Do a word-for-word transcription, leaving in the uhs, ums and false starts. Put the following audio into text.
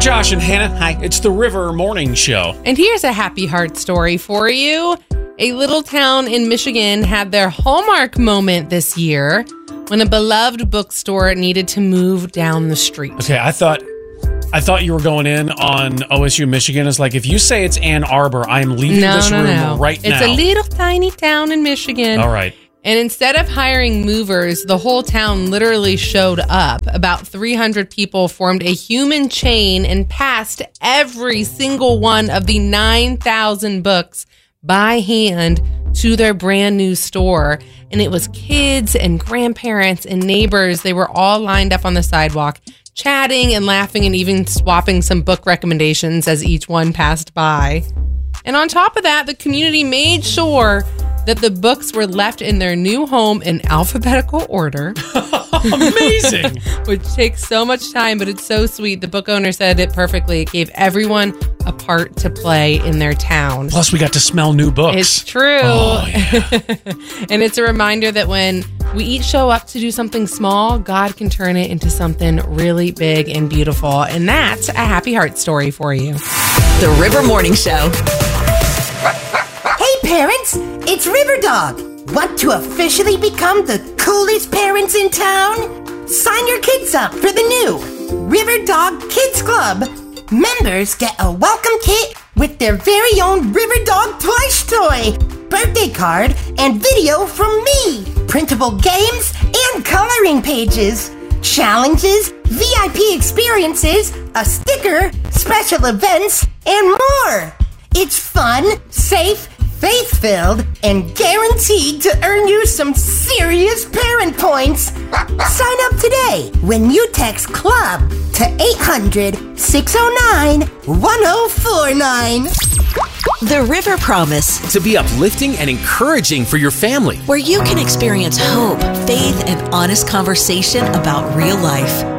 Josh and Hannah. Hi, it's the River Morning Show. And here's a happy heart story for you. A little town in Michigan had their Hallmark moment this year when a beloved bookstore needed to move down the street. Okay, I thought I thought you were going in on O S U Michigan. It's like, if you say it's Ann Arbor, I am leaving no, this no, room no. right now. It's a little tiny town in Michigan. All right. And instead of hiring movers, the whole town literally showed up. About three hundred people formed a human chain and passed every single one of the nine thousand books by hand to their brand new store. And it was kids and grandparents and neighbors. They were all lined up on the sidewalk, chatting and laughing and even swapping some book recommendations as each one passed by. And on top of that, the community made sure that the books were left in their new home in alphabetical order. Amazing. Which takes so much time, but it's so sweet. The book owner said it perfectly. It gave everyone a part to play in their town. Plus, we got to smell new books. It's true. Oh, yeah. And it's a reminder that when we each show up to do something small, God can turn it into something really big and beautiful. And that's a happy heart story for you. The River Morning Show. Hey parents, it's River Dog. Want to officially become the coolest parents in town? Sign your kids up for the new River Dog Kids Club. Members get a welcome kit with their very own River Dog plush toy, birthday card, and video from me, printable games, and coloring pages, challenges, V I P experiences, a sticker, special events, and more. It's fun, safe, faith-filled, and guaranteed to earn you some serious parent points. Sign up today when you text CLUB to eight hundred, six oh nine, one oh four nine. The River Promise, to be uplifting and encouraging for your family, where you can experience hope, faith, and honest conversation about real life.